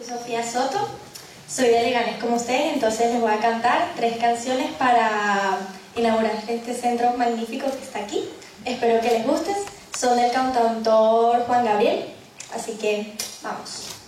Sofía Soto, soy de Leganés como ustedes, entonces les voy a cantar 3 canciones para inaugurar este centro magnífico que está aquí. Espero que les guste, son del cantautor Juan Gabriel, así que vamos.